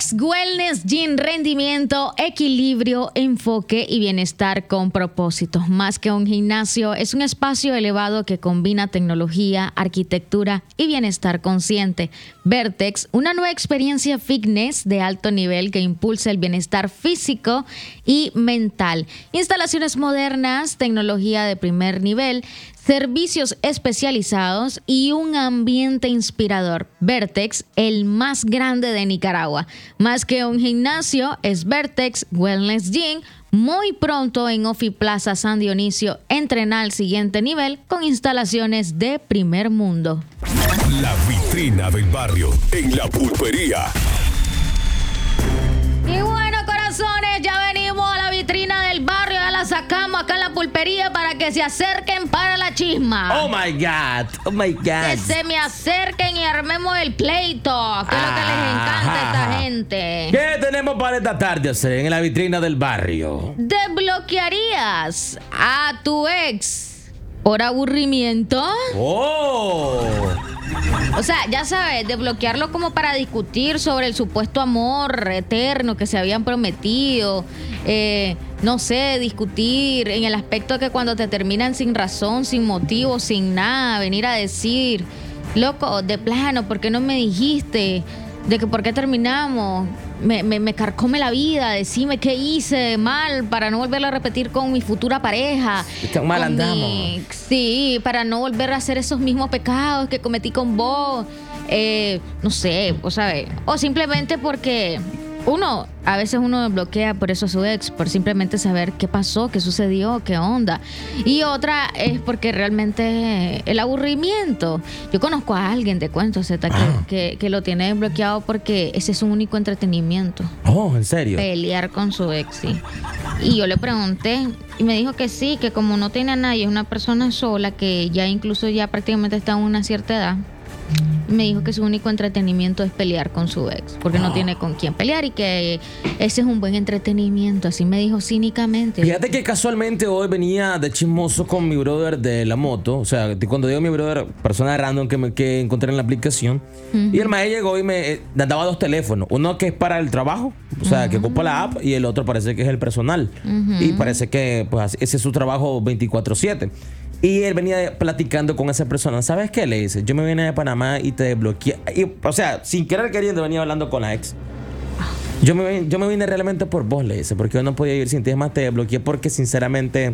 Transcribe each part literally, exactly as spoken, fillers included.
Vertex Wellness Gym, rendimiento, equilibrio, enfoque y bienestar con propósitos. Más que un gimnasio, es un espacio elevado que combina tecnología, arquitectura y bienestar consciente. Vertex, una nueva experiencia fitness de alto nivel que impulsa el bienestar físico y mental. Instalaciones modernas, tecnología de primer nivel, servicios especializados y un ambiente inspirador. Vertex, el más grande de Nicaragua. Más que un gimnasio, es Vertex Wellness Gym. Muy pronto en Ofi Plaza San Dionisio, entrena al siguiente nivel con instalaciones de primer mundo. La vitrina del barrio en La Pulpería. Y bueno, corazones, ya venimos a la vitrina del barrio, ya la sacamos acá en La Pulpería para que se acerquen para la chisma. Oh my God, oh my God. Que se me acerquen y armemos el pleito, que es lo que les encanta a esta gente. ¿Qué tenemos para esta tarde, Océ, en la vitrina del barrio? ¿Desbloquearías a tu ex por aburrimiento? ¡Oh! O sea, ya sabes, desbloquearlo como para discutir sobre el supuesto amor eterno que se habían prometido. Eh, no sé, discutir en el aspecto de que cuando te terminan sin razón, sin motivo, sin nada, venir a decir, loco, de plano, ¿por qué no me dijiste? De que por qué terminamos, me, me, me carcome la vida, decime qué hice mal para no volverlo a repetir con mi futura pareja. Tan mal Con andamos. mi- sí, para no volver a hacer esos mismos pecados que cometí con vos. Eh, no sé, vos sabés. O simplemente porque uno, a veces uno bloquea por eso a su ex, por simplemente saber qué pasó, qué sucedió, qué onda. Y otra es porque realmente el aburrimiento. Yo conozco a alguien, te cuento, Zeta, que, Ah. que, que lo tiene bloqueado porque ese es su único entretenimiento. Oh, ¿en serio? Pelear con su ex, sí. Y yo le pregunté y me dijo que sí, que como no tiene a nadie, es una persona sola, que ya incluso ya prácticamente está en una cierta edad. Me dijo que su único entretenimiento es pelear con su ex, porque no tiene con quién pelear y que ese es un buen entretenimiento. Así me dijo cínicamente. Fíjate que casualmente hoy venía de chismoso con mi brother de la moto. O sea, de cuando digo mi brother, persona random que, me, que encontré en la aplicación. Ujú. Y el maestro llegó y me eh, daba dos teléfonos. Uno que es para el trabajo, o sea, que ocupa la app, y el otro parece que es el personal. Ujú. Y parece que pues ese es su trabajo veinticuatro siete. Y él venía platicando con esa persona. ¿Sabes qué? Le dice, yo me vine de Panamá y te desbloqueé. Y, o sea, sin querer queriendo venía hablando con la ex. Yo me, vine- yo me vine realmente por vos, le dice, porque yo no podía vivir sin ti. Es más, te desbloqueé porque sinceramente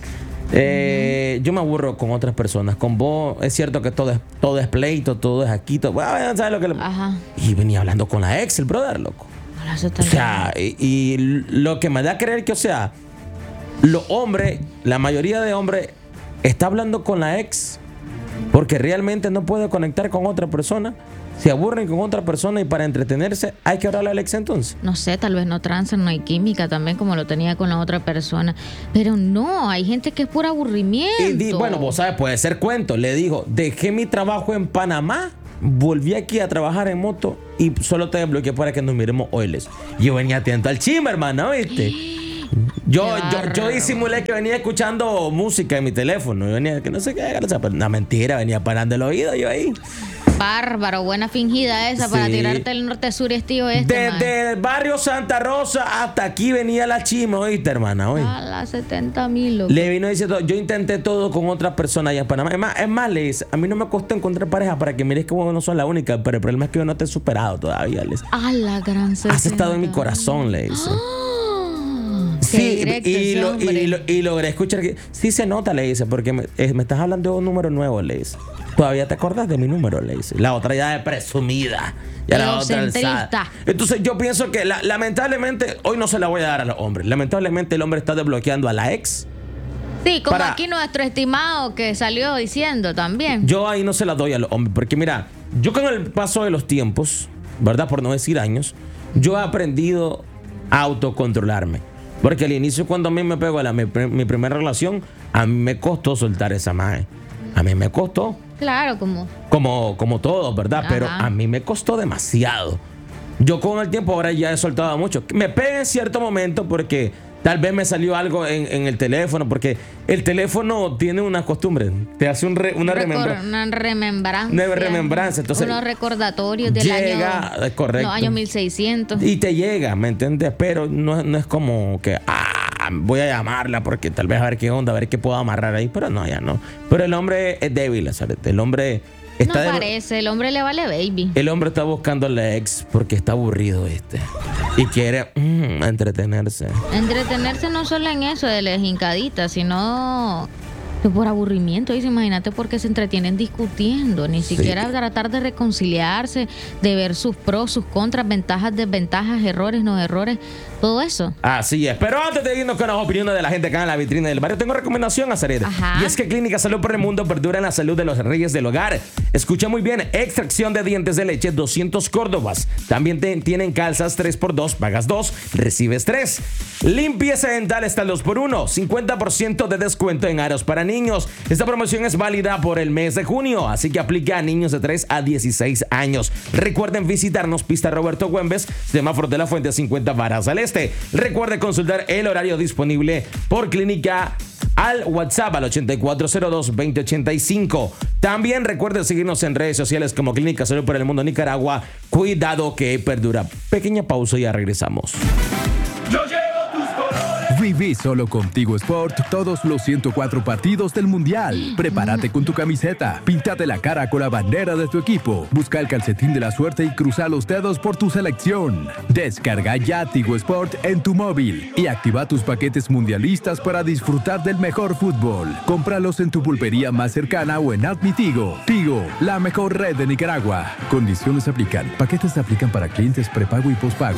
eh, yo me aburro con otras personas. Con vos es cierto que todo es, todo es pleito, todo es aquí. Todo, bueno, ¿sabes lo que le- Ajá. Y venía hablando con la ex, el brother, loco. Ojalá se O te- sea, y, y lo que me da a creer que, o sea, los hombres, la mayoría de hombres, está hablando con la ex porque realmente no puede conectar con otra persona. Se aburren con otra persona y para entretenerse hay que hablarle al ex entonces. No sé, tal vez no transan, no hay química también como lo tenía con la otra persona. Pero no, hay gente que es por aburrimiento. Y di- bueno, vos sabes, puede ser cuento. Le digo, dejé mi trabajo en Panamá, volví aquí a trabajar en moto y solo te desbloqueé para que nos miremos hoyles. Yo venía atento al chisme, hermano, ¿viste? Yo, Qué yo, yo bárbaro. disimulé que venía escuchando música en mi teléfono. Yo venía, que no sé qué, o sea, pero una mentira, venía parando el oído yo ahí. Bárbaro, buena fingida esa para Sí. tirarte el norte, sur y estío este. man. Desde el barrio Santa Rosa hasta aquí venía la chima, ¿oíste, hermana? ¿Oí? A las setenta mil, loco. Le vino diciendo, yo intenté todo con otras personas allá en Panamá. Es más, es más, le dice, a mí no me costó encontrar pareja para que mires que vos no sos la única, pero el problema es que yo no te he superado todavía, le dice. A la gran Has estado en mi setenta. corazón, le dice. Ah, qué Sí, directo y, ese lo, hombre. y, lo- y logré escuchar que sí se nota, le dice, porque me, eh, me estás hablando de un número nuevo, le dice. Todavía te acordás de mi número, le dice. La otra ya es presumida. Ya la otra Egocentrista. alzada. Entonces yo pienso que la- lamentablemente hoy no se la voy a dar a los hombres. Lamentablemente el hombre está desbloqueando a la ex. Sí, como para- aquí nuestro estimado que salió diciendo también. Yo ahí no se la doy a los hombres. Porque mira, yo con el paso de los tiempos, ¿verdad? Por no decir años, yo he aprendido a autocontrolarme. Porque al inicio, cuando a mí me pegó la, mi, mi primera relación, a mí me costó soltar esa madre. A mí me costó. Claro, como Como, como todos, ¿verdad? Ajá. Pero a mí me costó demasiado. Yo con el tiempo ahora ya he soltado mucho. Me pega en cierto momento porque Tal vez me salió algo en, en el teléfono, porque el teléfono tiene una costumbre. Te hace un re, una, Recor- remembra- una remembranza. una remembranza. Entonces, unos recordatorios del llega, año, es correcto. los años mil seiscientos. Y te llega, ¿me entiendes? Pero no, no es como que, ah, voy a llamarla porque tal vez a ver qué onda, a ver qué puedo amarrar ahí. Pero no, ya no. Pero el hombre es débil, ¿sabes? El hombre está... No de- parece, el hombre le vale baby. El hombre está buscando a la ex porque está aburrido este. Y quiere mm, entretenerse. Entretenerse no solo en eso de la jincadita, sino que por aburrimiento. Dice, imagínate porque se entretienen discutiendo, ni Sí. siquiera tratar de reconciliarse, de ver sus pros, sus contras, ventajas, desventajas, errores, no errores, todo eso. Así es. Pero antes de irnos con las opiniones de la gente acá en la vitrina del barrio, tengo recomendación a hacer. Ajá. Y es que Clínica Salud por el Mundo perdura en la salud de los reyes del hogar. Escucha muy bien, extracción de dientes de leche, doscientos córdobas. También te- tienen calzas tres por dos, pagas dos, recibes tres. Limpieza dental está al dos por uno, cincuenta por ciento de descuento en aros para niños. Esta promoción es válida por el mes de junio, así que aplica a niños de tres a dieciséis años. Recuerden visitarnos, pista Roberto Güembes, semáforo de la Fuente, cincuenta varas al este. Recuerde consultar el horario disponible por clínica al WhatsApp al ochenta y cuatro cero dos, veinte ochenta y cinco. También recuerde seguirnos en redes sociales como Clínica Salud por el Mundo Nicaragua. Cuidado que perdura. Pequeña pausa y ya regresamos. Viví solo contigo Sport todos los ciento cuatro partidos del Mundial. Prepárate con tu camiseta, píntate la cara con la bandera de tu equipo, busca el calcetín de la suerte y cruza los dedos por tu selección. Descarga ya Tigo Sport en tu móvil y activa tus paquetes mundialistas para disfrutar del mejor fútbol. Cómpralos en tu pulpería más cercana o en Admi Tigo. Tigo, la mejor red de Nicaragua. Condiciones aplican. Paquetes se aplican para clientes prepago y pospago.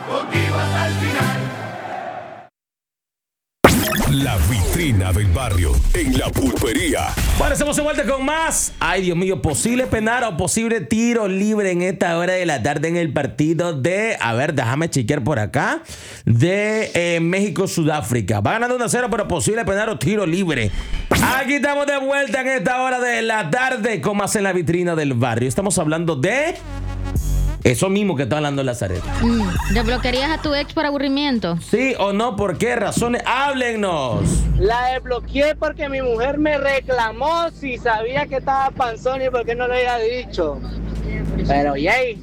La vitrina del barrio en la pulpería. Bueno, estamos de vuelta con más. Ay, Dios mío, posible penal o posible tiro libre en esta hora de la tarde en el partido de, a ver, déjame chequear por acá, de eh, México-Sudáfrica. Va ganando uno a cero, pero posible penal o tiro libre. Aquí estamos de vuelta en esta hora de la tarde con más en la vitrina del barrio. Estamos hablando de eso mismo que está hablando Lazaret. Mm, ¿Desbloquearías a tu ex por aburrimiento? ¿Sí o no? ¿Por qué razones? ¡Háblennos! La desbloqueé porque mi mujer me reclamó si sabía que estaba panzón y por qué no lo había dicho. Pero yay.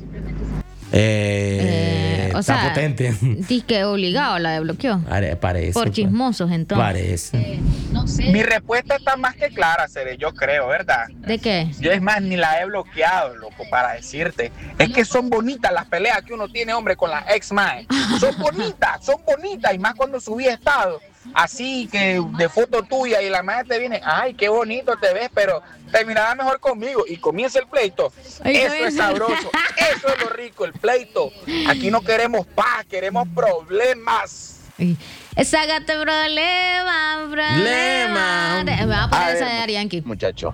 Eh, Eh, o está sea, potente. Disque obligado la desbloqueó. Pare- Parece. Por pues. chismosos, entonces. Parece. Mi respuesta está más que clara, Cere, yo creo, ¿verdad? ¿De qué? Yo es más, ni la he bloqueado, loco, para decirte. Es que son bonitas las peleas que uno tiene, hombre, con la ex mae. Son bonitas, son bonitas, y más cuando subí estado. Así que de foto tuya y la mae te viene, ay, qué bonito te ves, pero terminará mejor conmigo. Y comienza el pleito. Ay, Eso comienza. es sabroso, eso es lo rico, el pleito. Aquí no queremos paz, queremos problemas. Ay, Sácate problema, problema. Lema. Me va a poner A esa ver, de Daddy Yankee. Muchacho,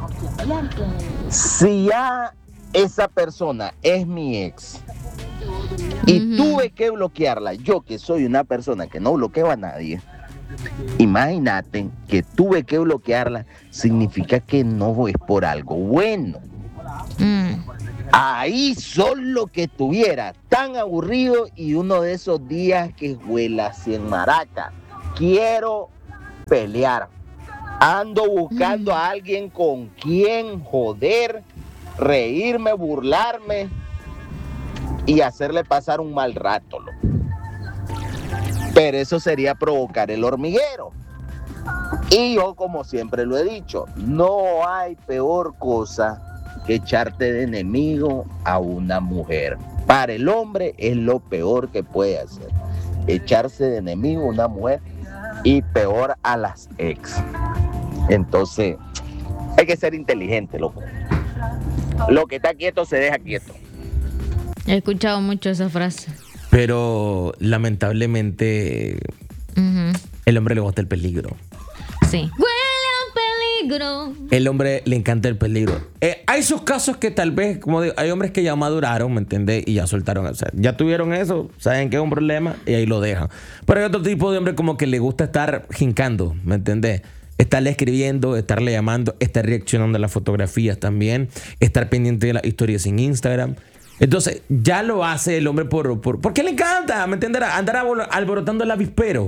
si ya esa persona es mi ex y Ujú. tuve que bloquearla, yo que soy una persona que no bloqueo a nadie, imagínate que tuve que bloquearla, significa que no es por algo bueno. Mm. Ahí solo que estuviera tan aburrido y uno de esos días que huela así en maraca. Quiero pelear. Ando buscando a alguien con quien joder, reírme, burlarme y hacerle pasar un mal rato, loco. Pero eso sería provocar el hormiguero. Y yo, como siempre lo he dicho, no hay peor cosa que echarte de enemigo a una mujer. Para el hombre es lo peor que puede hacer. Echarse de enemigo a una mujer y peor a las ex. Entonces, hay que ser inteligente, loco. Lo que está quieto se deja quieto. He escuchado mucho esa frase. Pero lamentablemente Ujú. el hombre le gusta el peligro. Sí. Huele a peligro. El hombre le encanta el peligro. Eh, hay sus casos que tal vez, como digo, hay hombres que ya maduraron, ¿me entiendes? Y ya soltaron. O sea, ya tuvieron eso, saben que es un problema y ahí lo dejan. Pero hay otro tipo de hombre como que le gusta estar jincando, ¿me entiendes? Estarle escribiendo, estarle llamando, estar reaccionando a las fotografías también, estar pendiente de las historias en Instagram. Entonces, ya lo hace el hombre por, por porque le encanta, ¿me entiendes? Andar albor- alborotando el avispero.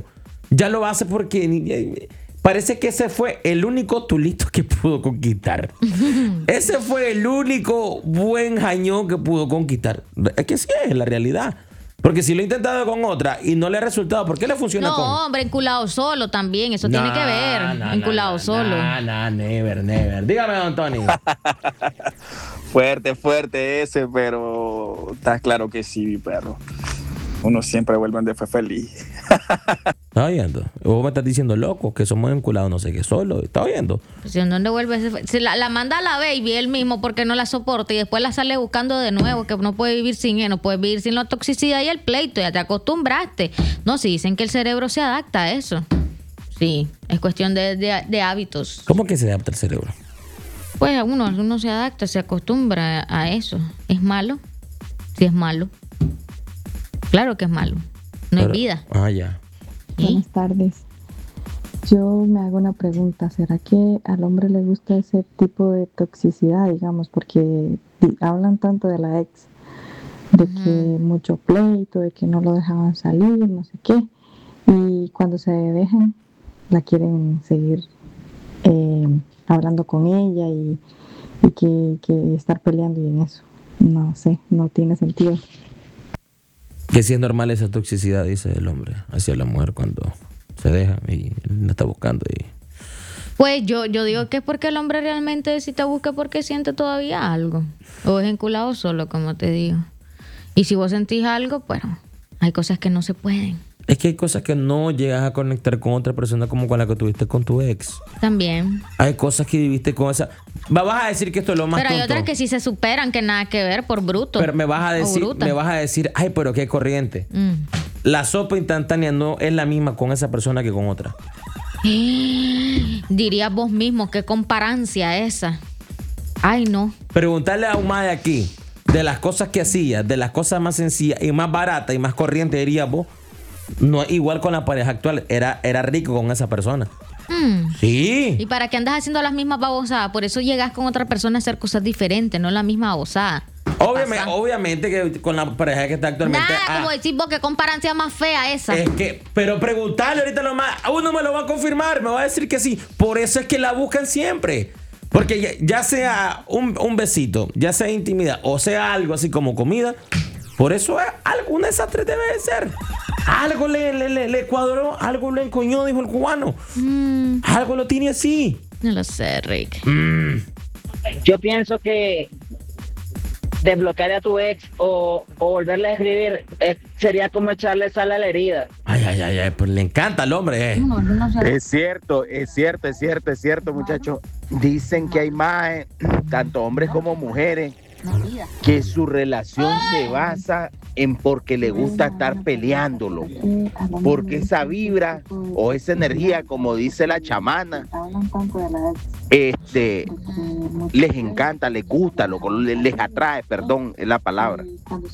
Ya lo hace porque parece que ese fue el único tulito que pudo conquistar. Ese fue el único buen jañón que pudo conquistar. Es que sí es la realidad. Porque si lo he intentado con otra y no le ha resultado, ¿por qué le funciona no, con...? No, hombre, enculado solo también. Eso nah, tiene que ver. Nah, enculado nah, solo. Nah, nah, never, never. Dígame, don Tony. Fuerte, fuerte ese, pero está claro que sí, mi perro. Uno siempre vuelve donde fue feliz. ¿Estás oyendo? Vos me estás diciendo loco, que somos enculados no sé qué solo. ¿Estás oyendo? Si ¿en dónde vuelve? Se la, la manda a la baby él mismo porque no la soporta y después la sale buscando de nuevo, que no puede vivir sin él, no puede vivir sin la toxicidad y el pleito. Ya te acostumbraste. No, si dicen que el cerebro se adapta a eso. Sí, es cuestión de, de, de hábitos. ¿Cómo que se adapta el cerebro? Pues uno, uno se adapta, se acostumbra a eso. ¿Es malo? Sí, es malo. Claro que es malo. No Pero, es vida. Ah, ya. ¿Sí? Buenas tardes. Yo me hago una pregunta. ¿Será que al hombre le gusta ese tipo de toxicidad, digamos? Porque hablan tanto de la ex, de uh-huh. que mucho pleito, de que no lo dejaban salir, no sé qué. Y cuando se dejan, la quieren seguir eh, hablando con ella y, y que, que estar peleando y en eso. No sé, no tiene sentido. Que sí es normal esa toxicidad, dice el hombre, hacia la mujer cuando se deja y la está buscando. Y... Pues yo, yo digo que es porque el hombre realmente si te busca porque siente todavía algo. O es enculado solo, como te digo. Y si vos sentís algo, bueno, hay cosas que no se pueden. Es que hay cosas que no llegas a conectar con otra persona como con la que tuviste con tu ex. También. Hay cosas que viviste con esa... Vas a decir que esto es lo más Pero hay tonto. otras que sí se superan, que nada que ver por bruto. Pero me vas a decir, me vas a decir, ay, pero qué corriente. Mm. La sopa instantánea no es la misma con esa persona que con otra. Dirías vos mismo, qué comparancia esa. Ay, no. Preguntarle a un mae aquí de las cosas que hacía, de las cosas más sencillas y más baratas y más corrientes, dirías vos. No, igual con la pareja actual, era, era rico con esa persona. Mm. Sí. ¿Y para qué andas haciendo las mismas babosadas? Por eso llegas con otra persona a hacer cosas diferentes, no la misma babosada. Obviamente, obviamente que con la pareja que está actualmente. Nada, ah, como decir vos, qué comparancia más fea esa. Es que, pero preguntarle ahorita nomás, uno me lo va a confirmar, me va a decir que sí. Por eso es que la buscan siempre. Porque ya, ya sea un, un besito, ya sea intimidad, o sea algo así como comida, por eso es, alguna de esas tres debe de ser. Algo le, le, le, le cuadró, algo le encoñó, dijo el cubano. Mm. Algo lo tiene así. No lo sé, Rick. Mm. Yo pienso que desbloquear a tu ex o, o volverle a escribir eh, sería como echarle sal a la herida. Ay, ay, ay, ay, pues le encanta al hombre. Eh. No, no sé. Es cierto, es cierto, es cierto, es cierto, muchachos. Dicen que hay más, eh, tanto hombres como mujeres, que su relación se basa en porque le gusta estar peleándolo, porque esa vibra o esa energía, como dice la chamana, este, les encanta, les gusta, lo, les atrae, perdón, es la palabra.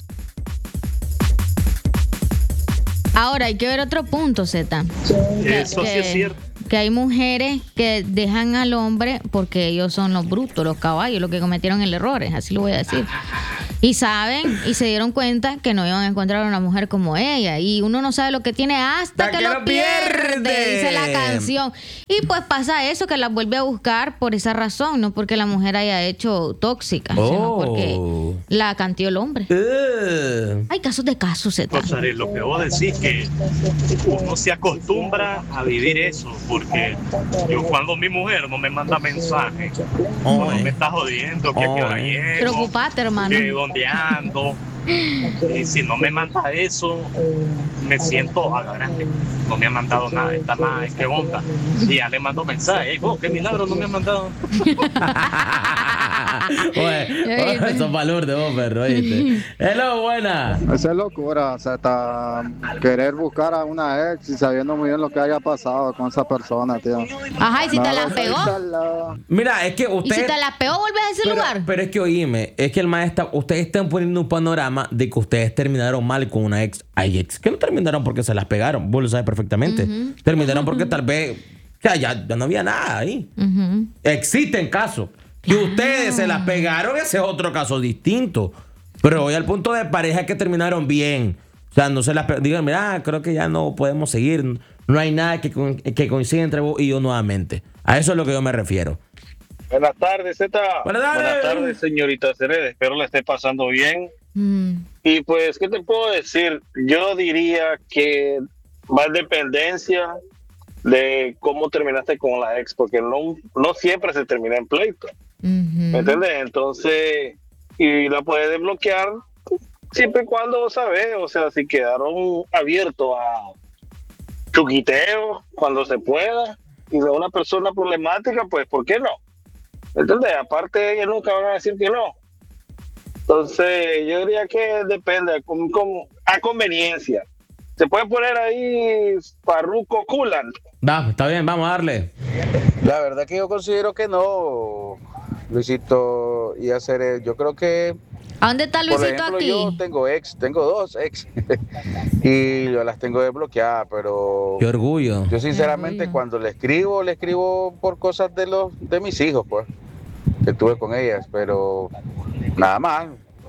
Ahora hay que ver otro punto, Zeta. Eso que, sí es cierto. Que hay mujeres que dejan al hombre porque ellos son los brutos, los caballos, los que cometieron el error, así lo voy a decir. Y saben y se dieron cuenta que no iban a encontrar una mujer como ella. Y uno no sabe lo que tiene hasta que, que lo pierde, pierde, dice la canción. Y pues pasa eso, que las vuelve a buscar por esa razón, no porque la mujer haya hecho tóxica, oh. sino porque la cantió el hombre. Uh. Hay casos de casos, Zeta. Rosaré, lo que vos decís que uno se acostumbra a vivir eso, porque yo cuando mi mujer no me manda mensajes, oh, no eh. me está jodiendo, que, oh, que hora llego, preocupate, hermano. Que donde ando. Y si no me manda eso, me siento agarrante. No me ha mandado nada, está más, qué onda. Y ya le mando mensaje, oh, qué milagro, no me ha mandado. Oye, eso es valor de vos, perro, ¿oíste? Hello, buena. Esa es locura, o sea, está querer buscar a una ex y sabiendo muy bien lo que haya pasado con esa persona, tío. Ajá, ¿y si no, te la pegó? Mira, es que usted... ¿Y si te la pegó, vuelves a ese pero, lugar? Pero es que oíme, es que el maestro, ustedes están poniendo un panorama de que ustedes terminaron mal con una ex. Hay ex que no terminaron porque se las pegaron, vos lo sabes perfectamente. Uh-huh. Terminaron porque tal vez ya, ya, ya no había nada ahí. Uh-huh. Existen casos. Que claro. Ustedes se las pegaron, ese es otro caso distinto. Pero voy al punto de pareja que terminaron bien. O sea, no se las pegaron. Digan, mira, creo que ya no podemos seguir. no hay nada que, que coincida entre vos y yo nuevamente. A eso es lo que yo me refiero. Buenas tardes, Zeta. Buenas tardes. Buenas tardes, señorita Cered. Espero la esté pasando bien. Mm. Y pues, ¿qué te puedo decir? Yo diría que va en dependencia de cómo terminaste con la ex, porque no, no siempre se termina en pleito. Uh-huh. ¿Me entiendes? Entonces, y la puedes desbloquear siempre y cuando, ¿sabes? O sea, si quedaron abiertos a chuquiteo cuando se pueda, y de una persona problemática, pues, ¿por qué no? ¿Entiendes? Aparte, ellos nunca van a decir que no. Entonces, yo diría que depende, con, con, a conveniencia. Se puede poner ahí Farruko Kulan. Va, está bien, vamos a darle. La verdad que yo considero que no, Luisito y hacer, yo creo que... ¿A dónde está Luisito por ejemplo, aquí? Yo tengo ex, tengo dos ex y yo las tengo desbloqueadas, pero... Qué orgullo. Yo sinceramente orgullo. Cuando le escribo, le escribo por cosas de los de mis hijos, pues, que tuve con ellas, pero nada más.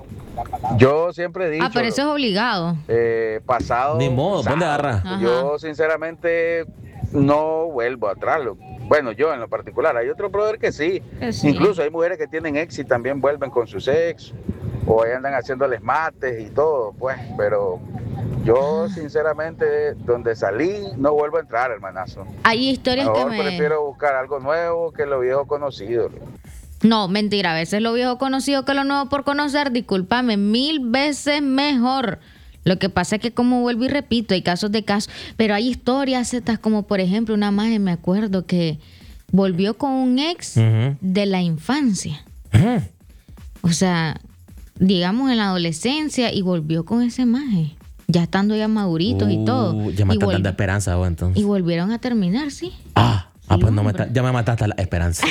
Yo siempre he dicho... Ah, pero eso es obligado. Eh, pasado... Ni modo, ¿dónde agarra? Ajá. Yo sinceramente no vuelvo atrás. Lo- Bueno, yo en lo particular. Hay otro brother que sí. Que sí. Incluso hay mujeres que tienen ex y también vuelven con sus ex. O ahí andan haciéndoles mates y todo, pues. Pero yo sinceramente, donde salí, no vuelvo a entrar, hermanazo. Hay historias que Mejor me... prefiero buscar algo nuevo que lo viejo conocido. No, mentira. A veces lo viejo conocido que lo nuevo por conocer, discúlpame, mil veces mejor. Lo que pasa es que, como vuelvo y repito, hay casos de casos, pero hay historias, zetas, como por ejemplo una maje, me acuerdo, que volvió con un ex Ujú. de la infancia. Ujú. O sea, digamos en la adolescencia, y volvió con ese maje, ya estando ya maduritos y todo. Uh, ya me y, estás vol- dando esperanza vos, entonces. y volvieron a terminar, sí. Ah, ah, Sí, pues no me hombre. está- ya me mataste la esperanza.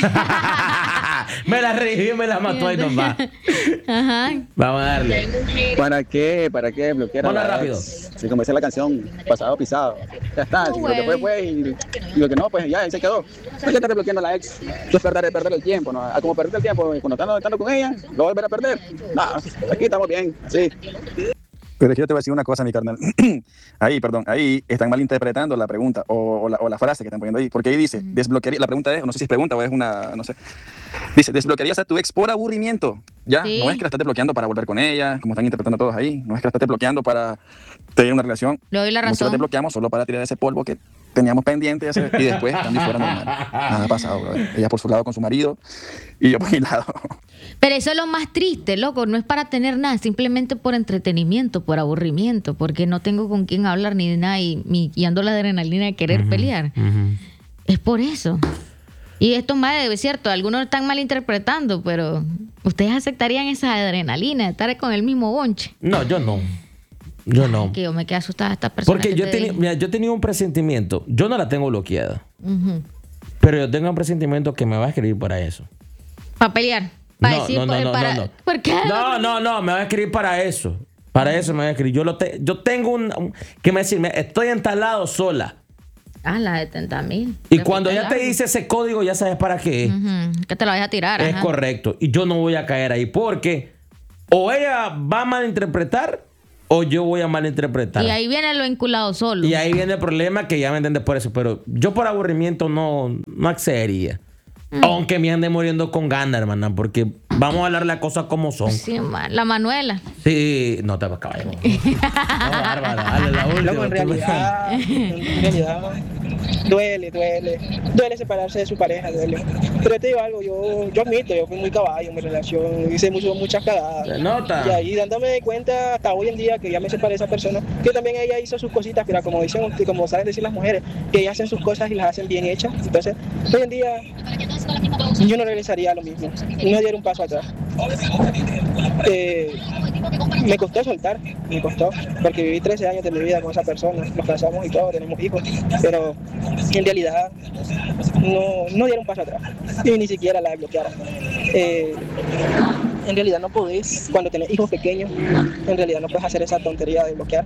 Me la revivió, me la mató y nos va. Ajá. Vamos a darle. ¿Para qué? ¿Para qué bloquear a Ponla la rápido. ex? Si como dice la canción, pasado pisado. Ya está, No, si lo que fue güey. fue y, y lo que no, pues ya, ahí se quedó. No hay que estar bloqueando a la ex. Eso es perder, perder el tiempo, ¿no? A como perder el tiempo cuando estás estando con ella, lo volver a perder. No, aquí estamos bien, sí. Pero es que yo te voy a decir una cosa, mi carnal. Ahí, perdón, ahí están malinterpretando la pregunta o, o, la, o la frase que están poniendo ahí. Porque ahí dice, desbloquearía, la pregunta es, no sé si es pregunta o es una, no sé. Dice, ¿desbloquearías a tu ex por aburrimiento? Ya, Sí. no es que la estés desbloqueando para volver con ella, como están interpretando todos ahí. No es que la estés desbloqueando para tener una relación. Le doy la Muchos la razón. desbloqueamos solo para tirar ese polvo que teníamos pendiente de hacer y después también fuera normal. Nada ha pasado, brother. Ella por su lado con su marido y yo por mi lado. Pero eso es lo más triste, loco. No es para tener nada, simplemente por entretenimiento, por aburrimiento, porque no tengo con quién hablar ni de nada y, y, y ando la adrenalina de querer pelear. Ujú. Es por eso. Y esto más es cierto, algunos están malinterpretando, pero ustedes aceptarían esa adrenalina de estar con el mismo bonche. No, yo no. Yo no. Que yo me quedé asustada de esta persona. Porque que yo te tenía, dije. mira, yo tenía un presentimiento. Yo no la tengo bloqueada. Ujú. Pero yo tengo un presentimiento que me va a escribir para eso. Para pelear. Para No, decir, no, no, para, no, para- no, no. ¿Por qué? No, no, no, me va a escribir para eso. Para eso me va a escribir. Yo, lo te- yo tengo un, un- ¿qué me decir? Me- Estoy instalado sola. Ah, la de setenta mil. Y cuando ya te dice ese código, ya sabes para qué es. Que te la vayas a tirar. Es ajá. correcto. Y yo no voy a caer ahí porque o ella va a malinterpretar o yo voy a malinterpretar. Y ahí viene lo vinculado solo. Y ahí viene el problema que ya me entiendes por eso. Pero yo por aburrimiento no, no accedería. Mm. Aunque me ande muriendo con ganas, hermana. Porque vamos a hablar las cosas como son. Sí, ma- la Manuela. Sí, no te vas a caballo. No, bárbara, dale la última. Loco, en realidad, en realidad, duele, duele. Duele separarse de su pareja, duele. Pero te digo algo, yo, yo admito, yo fui muy caballo en mi relación, hice mucho, muchas cagadas. Se nota. Y ahí dándome cuenta hasta hoy en día que ya me separé de esa persona, que también ella hizo sus cositas, pero como dicen, como saben decir las mujeres, que ellas hacen sus cosas y las hacen bien hechas. Entonces, hoy en día, yo no regresaría a lo mismo, no diera un paso atrás. Eh, me costó soltar, me costó, porque viví trece años de mi vida con esa persona, nos casamos y todo, tenemos hijos, pero en realidad no, no diera un paso atrás, y ni siquiera la bloqueara. Eh, en realidad no podés, cuando tenés hijos pequeños, en realidad no puedes hacer esa tontería de bloquear.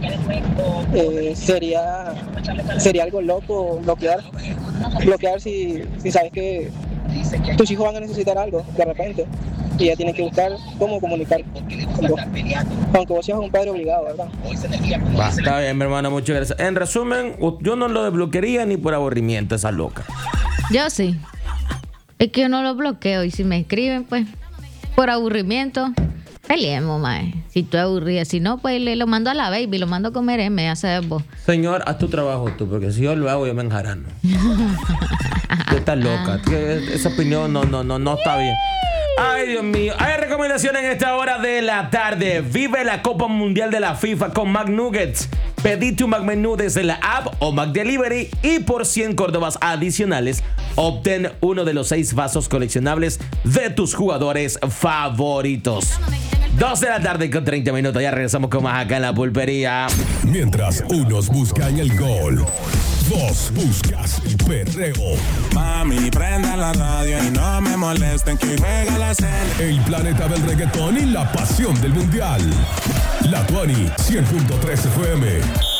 Eh, sería, sería algo loco bloquear, bloquear si, si sabes que tus hijos van a necesitar algo de repente y ya tienes que buscar cómo comunicar vos, aunque vos seas un padre obligado, ¿verdad? Va, está bien, mi hermano, muchas gracias. En resumen, yo no lo desbloquearía ni por aburrimiento, esa loca. Yo sí. Es que yo no lo bloqueo y si me escriben, pues, por aburrimiento, peleemos, mae. Si tú aburrida, si no, pues le lo mando a la baby, lo mando a comer M, ya sabes vos. Señor, haz tu trabajo tú, porque si yo lo hago, yo me enjarano. Tú estás loca. Que esa opinión no, no, no, no está bien. Ay, Dios mío. Hay recomendaciones en esta hora de la tarde. Vive la Copa Mundial de la FIFA con McNuggets. Pedí tu McMenú desde la app o McDelivery y por cien córdobas adicionales obtén uno de los seis vasos coleccionables de tus jugadores favoritos. dos de la tarde con treinta minutos. Ya regresamos con más acá en la pulpería. Mientras unos buscan el gol, vos buscas el perreo. Mami, prenda la radio y no me molesten que juega la cena. El planeta del reggaetón y la pasión del mundial. La Tuani cien punto tres F M.